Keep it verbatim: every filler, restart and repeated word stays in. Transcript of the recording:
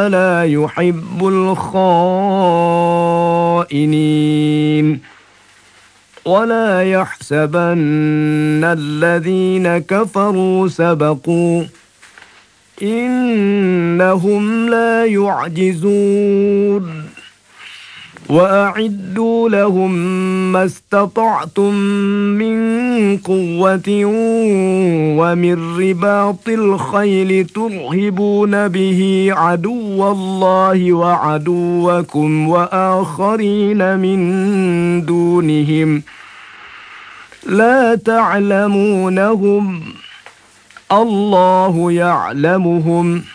ولا يحب الخائنين ولا يحسبن الذين كفروا سبقوا إنهم لا يعجزون وأعدوا لهم ما استطعتم من قوة ومن رباط الخيل ترهبون به عدو الله وعدوكم وآخرين من دونهم لا تعلمونهم الله يعلمهم